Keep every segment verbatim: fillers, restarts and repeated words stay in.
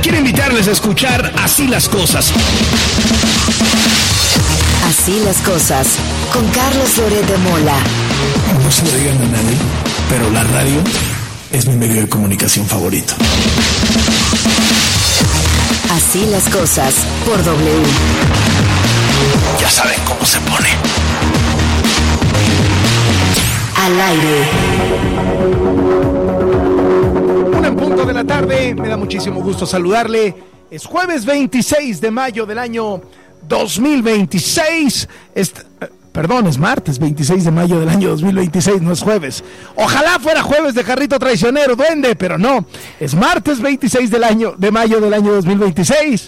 quiero invitarles a escuchar Así las Cosas. Así las Cosas, con Carlos Loret de Mola. No se lo digan a nadie, pero la radio es mi medio de comunicación favorito. Así las Cosas, por W. Ya saben cómo se pone. Al aire. Una en punto de la tarde, me da muchísimo gusto saludarle. Es jueves veintiséis de mayo del año dos mil veintiséis. Est- Perdón, es martes veintiséis de mayo del año dos mil veintiséis, no es jueves. Ojalá fuera jueves de Jarrito Traicionero, duende, pero no. Es martes veintiséis del año, de mayo del año dos mil veintiséis.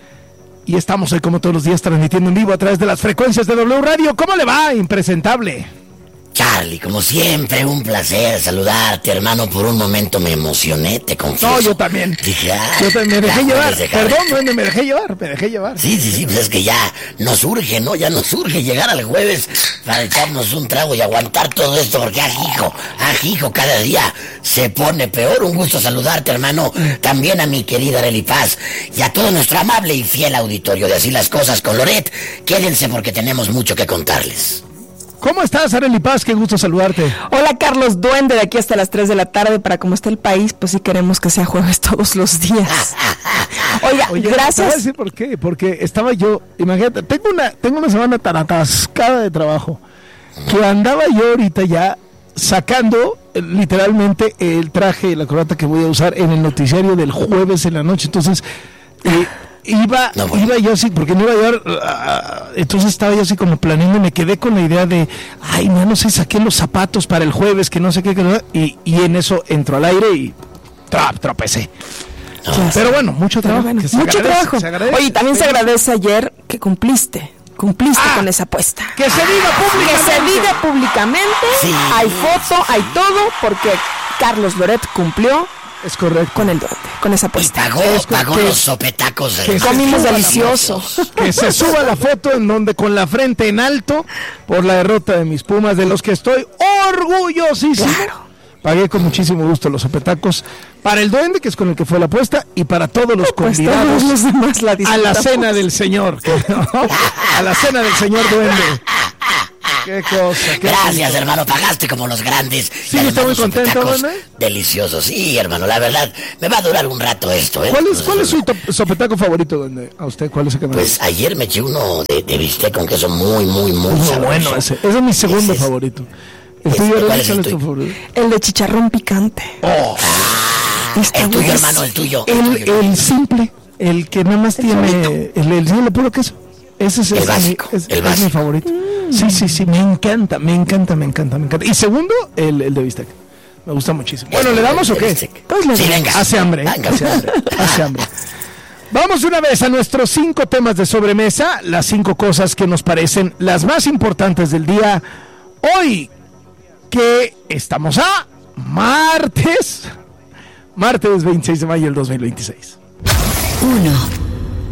Y estamos hoy, como todos los días, transmitiendo en vivo a través de las frecuencias de W Radio. ¿Cómo le va, impresentable? Charlie, como siempre, un placer saludarte, hermano. Por un momento me emocioné, te confieso. No, yo también. Dije, ah, Yo también me dejé ya llevar. puedes dejar. Perdón, duende, me dejé llevar, me dejé llevar. Sí, sí, sí, pues es que ya nos urge, ¿no? Ya nos urge llegar al jueves para echarnos un trago y aguantar todo esto, porque ajijo, ajijo, cada día se pone peor. Un gusto saludarte, hermano. También a mi querida Arely Paz y a todo nuestro amable y fiel auditorio de Así las Cosas con Loret. Quédense porque tenemos mucho que contarles. ¿Cómo estás, Arely Paz? Qué gusto saludarte. Hola, Carlos Duende, de aquí hasta las tres de la tarde. Para como está el país, pues sí queremos que sea jueves todos los días. Oiga, Oye, gracias. Te voy a decir por qué. Porque estaba yo, imagínate, tengo una, tengo una semana tan atascada de trabajo que andaba yo ahorita ya sacando eh, literalmente el traje y la corbata que voy a usar en el noticiario del jueves en la noche. Entonces, eh, iba, No, bueno. iba yo así, porque no iba a llevar, uh, entonces estaba yo así como planeando y me quedé con la idea de, ay, no, no sé, saqué los zapatos para el jueves, que no sé qué, que no, y, y en eso entro al aire y tra, tropecé. No. Pero bueno, mucho Pero trabajo. bueno, que se mucho agradece, trabajo. se agradece. Oye, también se agradece ayer que cumpliste. Cumpliste Ah, con esa apuesta. Que se diga Que públicamente. se diga públicamente. Sí. Hay foto, hay todo, porque Carlos Loret cumplió Es correcto. con el duende, con esa Y apuesta. pagó, Es que- pagó que- los sopetacos. que eh, comimos más delicioso. famosos. Que se suba la foto en donde con la frente en alto por la derrota de mis Pumas, de los que estoy orgullosísimo. Claro. Pagué con muchísimo gusto los sopetacos para el duende, que es con el que fue la apuesta, y para todos los Pues convidados todos los demás la a la disfrutamos. cena del señor. A la cena del señor duende. Qué cosa. Qué Gracias, hermano, pagaste como los grandes. Sí, Y además está muy los contento, sopetacos ¿no? deliciosos. Sí, hermano, la verdad, me va a durar un rato esto, ¿eh? ¿Cuál es, Entonces, cuál es su top- sopetaco favorito, duende? ¿A usted cuál es el que me Pues ayer me eché uno de, de bistec con queso muy, muy, muy Muy sabroso. bueno ese. Ese es mi segundo Ese es- favorito. El ese, tuyo, ¿cuál Arely, es el ¿cuál es tu tuyo? favorito? El de chicharrón picante. Oh, Está El tuyo, buenísimo. hermano, el tuyo. el el, tuyo. el simple, el que nada más tiene el, el, el puro queso. Ese es, El es mi- básico, es, el es mi básico. favorito. Sí, sí, sí, me encanta, me encanta, me encanta, me encanta. Y segundo, el, el de bistec. Me gusta muchísimo. Bueno, ¿le damos o El qué? bistec. Pues le Sí, damos. venga. Hace hambre, ¿eh? Venga. hace hambre, hace hambre. Vamos una vez a nuestros cinco temas de sobremesa, las cinco cosas que nos parecen las más importantes del día. Hoy, que estamos a martes, martes veintiséis de mayo del dos mil veintiséis. Uno.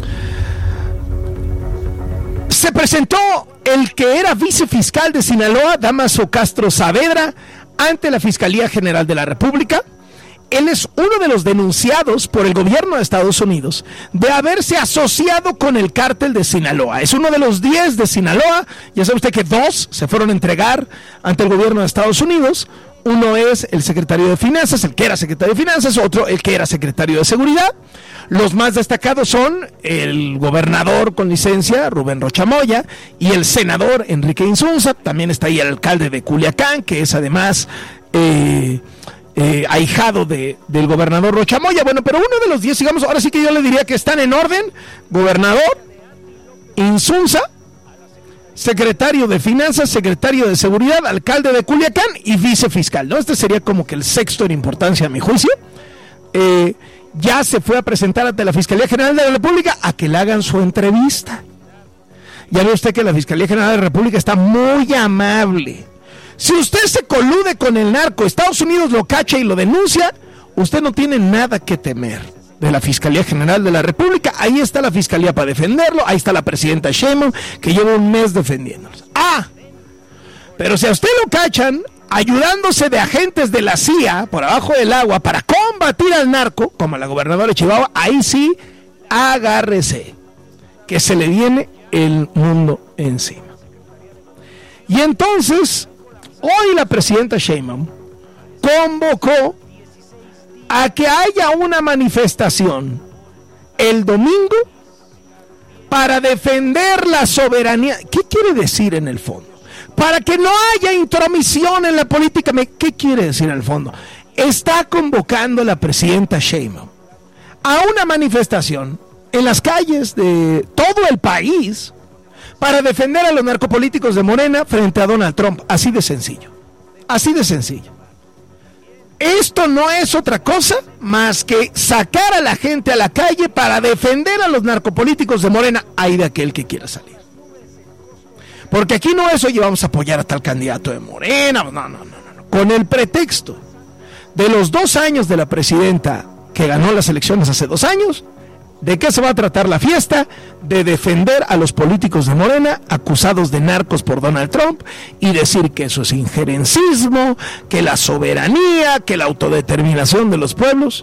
Se presentó el que era vicefiscal de Sinaloa, Dámaso Castro Saavedra, ante la Fiscalía General de la República. Él es uno de los denunciados por el gobierno de Estados Unidos de haberse asociado con el cártel de Sinaloa. Es uno de los diez de Sinaloa. Ya sabe usted que dos se fueron a entregar ante el gobierno de Estados Unidos. Uno es el secretario de Finanzas, el que era secretario de Finanzas, otro el que era secretario de Seguridad. Los más destacados son el gobernador con licencia, Rubén Rocha Moya, y el senador Enrique Insunza. También está ahí el alcalde de Culiacán, que es además eh, eh, ahijado de, del gobernador Rocha Moya. Bueno, pero uno de los diez, digamos, ahora sí que yo le diría que están en orden: gobernador, Insunza, secretario de Finanzas, secretario de Seguridad, alcalde de Culiacán y vicefiscal, ¿no? Este sería como que el sexto en importancia a mi juicio. Eh, ya se fue a presentar ante la Fiscalía General de la República a que le hagan su entrevista. Ya ve usted que la Fiscalía General de la República está muy amable. Si usted se colude con el narco, Estados Unidos lo cacha y lo denuncia, usted no tiene nada que temer de la Fiscalía General de la República. Ahí está la Fiscalía para defenderlo, ahí está la presidenta Sheinbaum, que lleva un mes defendiéndolos. Ah, pero si a usted lo cachan, ayudándose de agentes de la C I A por abajo del agua para combatir al narco, como la gobernadora de Chihuahua, ahí sí, agárrese, que se le viene el mundo encima. Y entonces, hoy la presidenta Sheinbaum convocó a que haya una manifestación el domingo para defender la soberanía. ¿Qué quiere decir en el fondo? Para que no haya intromisión en la política. ¿Qué quiere decir en el fondo? Está convocando la presidenta Sheinbaum a una manifestación en las calles de todo el país para defender a los narcopolíticos de Morena frente a Donald Trump. Así de sencillo. Así de sencillo. Esto no es otra cosa más que sacar a la gente a la calle para defender a los narcopolíticos de Morena. Hay de aquel que quiera salir. Porque aquí no es, oye, vamos a apoyar a tal candidato de Morena. No, no, no, no. Con el pretexto de los dos años de la presidenta que ganó las elecciones hace dos años, ¿de qué se va a tratar la fiesta? De defender a los políticos de Morena acusados de narcos por Donald Trump y decir que eso es injerencismo, que la soberanía, que la autodeterminación de los pueblos.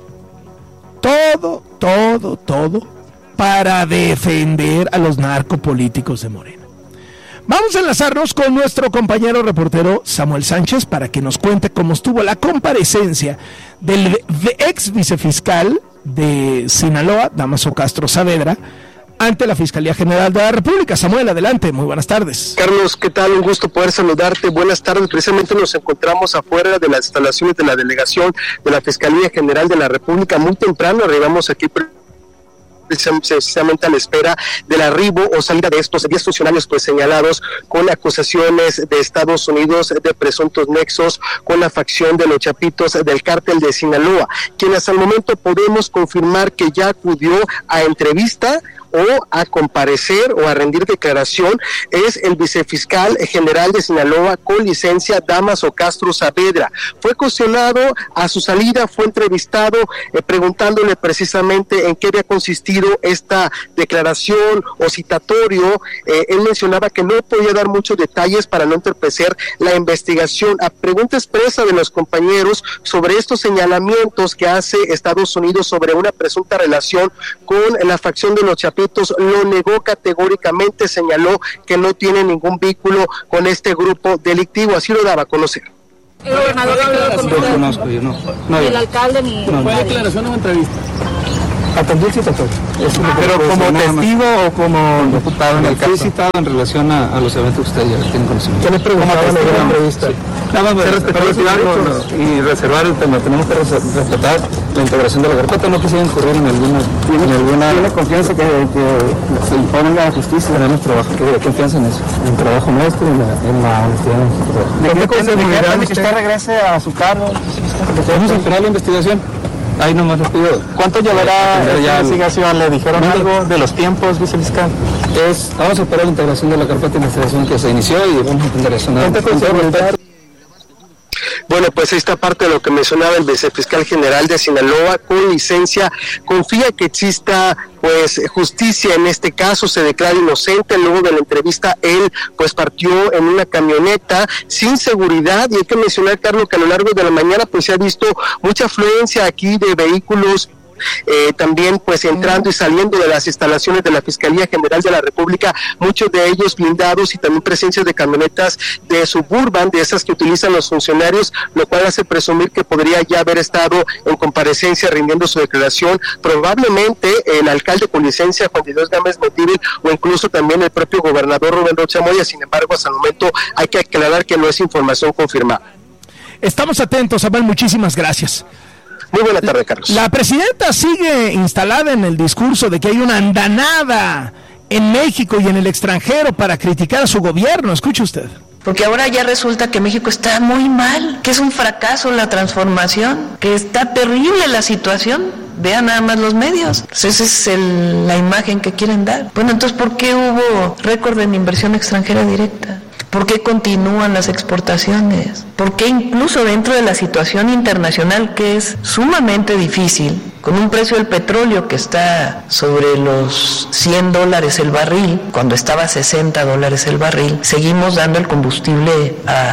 Todo, todo, todo para defender a los narcopolíticos de Morena. Vamos a enlazarnos con nuestro compañero reportero Samuel Sánchez para que nos cuente cómo estuvo la comparecencia del ex vicefiscal de Sinaloa, Dámaso Castro Saavedra, ante la Fiscalía General de la República. Samuel, adelante, muy buenas tardes. Carlos, ¿qué tal? Un gusto poder saludarte. Buenas tardes. Precisamente nos encontramos afuera de las instalaciones de la delegación de la Fiscalía General de la República. Muy temprano arribamos aquí precisamente a la espera del arribo o salida de estos diez funcionarios pues señalados con acusaciones de Estados Unidos de presuntos nexos con la facción de los Chapitos del cártel de Sinaloa, quien hasta el momento podemos confirmar que ya acudió a entrevista o a comparecer o a rendir declaración es el vicefiscal general de Sinaloa con licencia Dámaso Castro Saavedra. Fue cuestionado a su salida, fue entrevistado eh, preguntándole precisamente en qué había consistido esta declaración o citatorio. Eh, él mencionaba que no podía dar muchos detalles para no entorpecer la investigación. A pregunta expresa de los compañeros sobre estos señalamientos que hace Estados Unidos sobre una presunta relación con la facción de los Chapitos, lo negó categóricamente, señaló que no tiene ningún vínculo con este grupo delictivo, así lo daba a conocer. El gobernador habló con usted. Conozco, yo no. no el alcalde ni... No, ¿Fue declaración o entrevista? Atendió el citatorio. Ah, pero como testigo o como diputado en el caso. Fui citado en relación a, a los eventos que ustedes ya tienen conocimiento. ¿Qué le preguntaban en la entrevista? Sí. Nada más respetar y reservar el tema. Tenemos que respetar la integración de la carpeta. No quisiera incurrir en alguna... En alguna ¿Tiene confianza que, que se imponga la justicia? Tenemos trabajo. ¿Qué confianza en eso? En el trabajo nuestro, en la, en la honestidad de nuestro trabajo. ¿De qué considera que usted regrese a su cargo? Vamos a esperar la investigación. Ahí nomás les pido. ¿Cuánto llevará esta investigación? ¿Le dijeron no, algo de los tiempos, vicefiscal? Es, vamos a esperar la integración de la carpeta de investigación que se inició y vamos a entender eso. Bueno, pues esta parte de lo que mencionaba el vicefiscal general de Sinaloa con licencia, confía que exista pues justicia en este caso, se declara inocente. Luego de la entrevista él pues partió en una camioneta sin seguridad, y hay que mencionar, Carlos, que a lo largo de la mañana pues se ha visto mucha afluencia aquí de vehículos Eh, también pues entrando y saliendo de las instalaciones de la Fiscalía General de la República, muchos de ellos blindados, y también presencia de camionetas de Suburban, de esas que utilizan los funcionarios, lo cual hace presumir que podría ya haber estado en comparecencia rindiendo su declaración, probablemente el alcalde con licencia Juan de Dios Gámez Montívil, o incluso también el propio gobernador Rubén Rocha Moya. Sin embargo, hasta el momento hay que aclarar que no es información confirmada. Estamos atentos, Samuel, muchísimas gracias. Muy buena tarde, Carlos. La presidenta sigue instalada en el discurso de que hay una andanada en México y en el extranjero para criticar a su gobierno. Escuche usted. Porque ahora ya resulta que México está muy mal, que es un fracaso la transformación, que está terrible la situación. Vean nada más los medios. Esa es el, la imagen que quieren dar. Bueno, entonces, ¿por qué hubo récord en inversión extranjera directa? ¿Por qué continúan las exportaciones? ¿Por qué incluso dentro de la situación internacional, que es sumamente difícil, con un precio del petróleo que está sobre los cien dólares el barril, cuando estaba a sesenta dólares el barril, seguimos dando el combustible a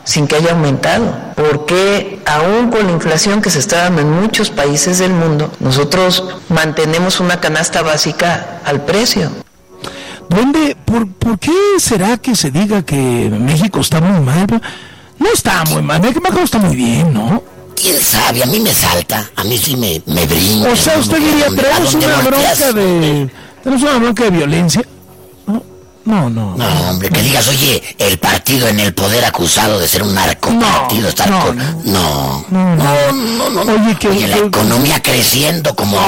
sin que haya aumentado? ¿Por qué, aún con la inflación que se está dando en muchos países del mundo, nosotros mantenemos una canasta básica al precio? ¿Dónde, por, ¿Por qué será que se diga que México está muy mal? No está muy mal, México está muy bien, ¿no? ¿Quién sabe? A mí me salta, a mí sí me, me brinca. O sea, usted diría, tenemos una bronca de... ¿Tenemos una bronca de violencia? No, no, no. No, hombre, que digas, oye, el partido en el poder acusado de ser un narcopartido, no, estar no, con... no. No, No, no, no, no. no. Oye, que... Oye, la que- economía creciendo como...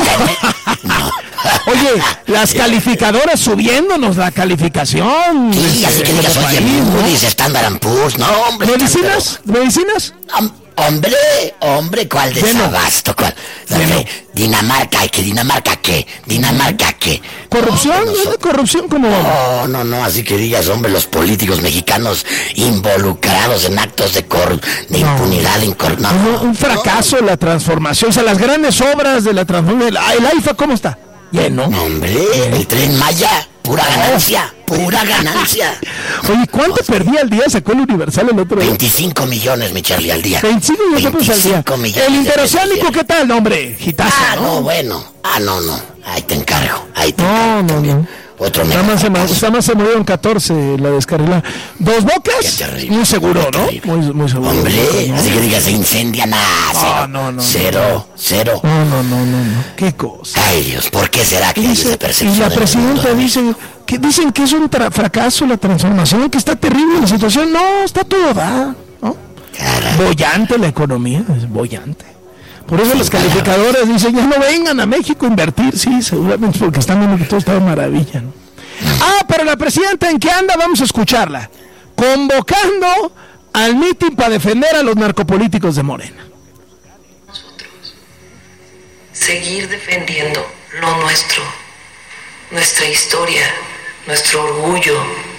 No. Oye, las calificadoras subiéndonos la calificación. Sí, así que de- digas, como oye, país, ¿no? Moody's, Standard and Poor's, no, hombre. ¿Medicinas? ¿Medicinas? Hom- Hombre, hombre, ¿cuál desabasto? ¿Cuál? Bueno. Hombre, Dinamarca, ¿y qué? ¿Dinamarca qué? ¿Dinamarca qué? ¿Corrupción? No, ¿Eh? ¿Corrupción cómo vamos? No, no, no, así que digas, hombre, los políticos mexicanos involucrados en actos de corru- de No. impunidad, incor- no, Un, un fracaso la transformación, o sea, las grandes obras de la transformación. El, el AIFA, ¿cómo está? Lleno. no, hombre, el Tren Maya, pura ganancia, pura ganancia. Oye, ¿cuánto perdía al día? Sacó el Universal el otro día. veinticinco millones, mi Charlie, al día. veinticinco millones al día. veinticinco millones El de interoceánico, pesos. ¿qué tal, hombre? Gitazo, Ah, ¿no? no, bueno. Ah, no, no. Ahí te encargo. Ahí te No, encargo no, también. no. Otro Nada más, se, mega- nada más se murieron catorce la descarrilada. ¿Dos Qué bocas? terrible, Muy seguro, qué ¿no? terrible. Muy, muy seguro. Hombre, ¿no? así que digas, se incendia nada. Cero, no, no, cero, cero. No, no, no, no, no. Qué cosa. Ay, Dios, ¿por qué será que Y, hay dice- esa y percepción? la en el presidenta mundo? dice que dicen que es un tra- fracaso la transformación, que está terrible la situación. No, está todo da, ¿no? Caray. Bollante la economía, es bollante. Por eso Sin los calificadores dicen, ya no vengan a México a invertir. Sí, seguramente porque están viendo que todo está de maravilla, ¿no? Ah, pero la presidenta, ¿en qué anda? Vamos a escucharla. Convocando al mitin para defender a los narcopolíticos de Morena. Seguir defendiendo lo nuestro, nuestra historia, nuestro orgullo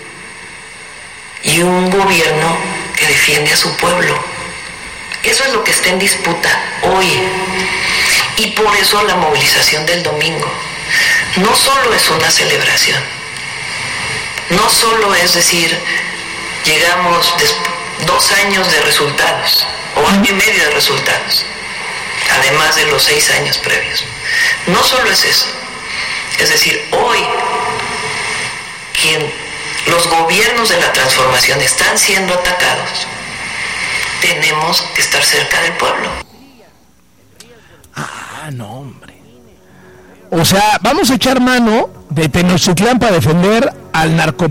y un gobierno que defiende a su pueblo. Eso es lo que está en disputa hoy. Y por eso la movilización del domingo no solo es una celebración, no solo es decir, llegamos des- dos años de resultados o año y medio de resultados, además de los seis años previos. No solo es eso, es decir, hoy quien los gobiernos de la transformación están siendo atacados, tenemos que estar cerca del pueblo. Ah, no, hombre. O sea, vamos a echar mano de Tenochtitlán para defender al narco